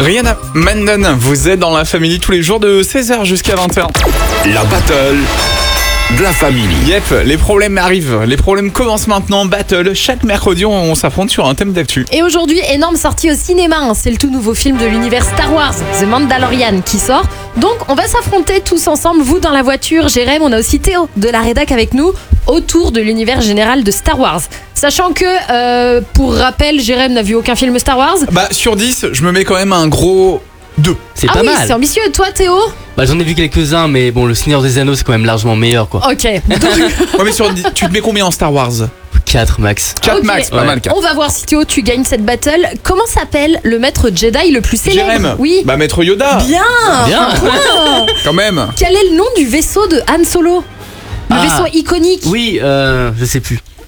Rihanna Menden, vous êtes dans la famille tous les jours de 16h jusqu'à 20h. La battle de la famille. Yep, les problèmes arrivent, les problèmes commencent maintenant. Battle, chaque mercredi on s'affronte sur un thème d'actu. Et aujourd'hui, énorme sortie au cinéma, c'est le tout nouveau film de l'univers Star Wars, The Mandalorian, qui sort. Donc on va s'affronter tous ensemble, vous dans la voiture, Jérém, on a aussi Théo de la rédac avec nous, autour de l'univers général de Star Wars. Sachant que, pour rappel, Jérém n'a vu aucun film Star Wars. Bah sur 10, je me mets quand même un gros 2. C'est Ah pas oui, mal. c'est ambitieux. Toi, Théo? Bah, j'en ai vu quelques-uns, mais bon, le Seigneur des Anneaux, c'est quand même largement meilleur, quoi. Ok. Ouais, mais sur 10, tu te mets combien en Star Wars? 4 max. 4 Ok. max, pas Ouais. mal 4. On va voir si Théo, tu gagnes cette battle. Comment s'appelle le maître Jedi le plus célèbre? Jérém. Oui. Bah maître Yoda. Bien. Bien. Quand même. Quel est le nom du vaisseau de Han Solo? Le Ah. vaisseau iconique. Oui, je sais plus.